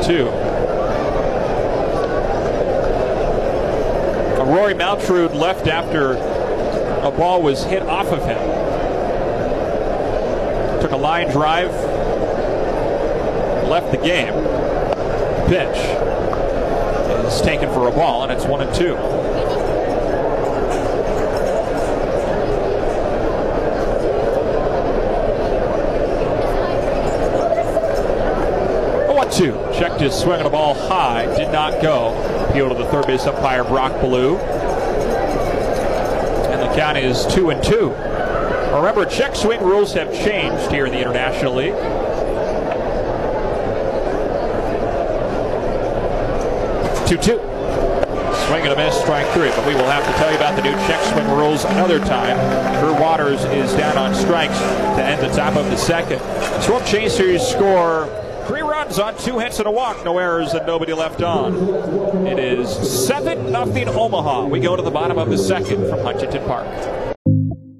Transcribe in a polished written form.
1-2. Rory Maltrude left after a ball was hit off of him. Took a line drive, left the game. Pitch is taken for a ball, and it's 1-2. Checked his swing on a ball high, did not go. Appeal to the third base umpire, Brock Ballou. And the count is 2-2. Remember, check swing rules have changed here in the International League. Two. Swing and a miss, strike three. But we will have to tell you about the new check swing rules another time. Drew Waters is down on strikes to end the top of the second. Swamp Chasers score 3 runs on 2 hits and a walk. No errors and nobody left on. It is 7-0 Omaha. We go to the bottom of the second from Huntington Park.